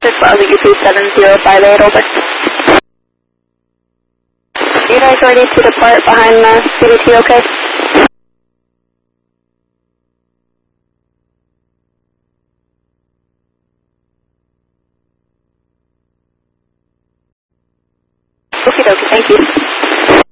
7058, over. You guys ready to depart behind the CDT, okay? Okie dokie, thank you.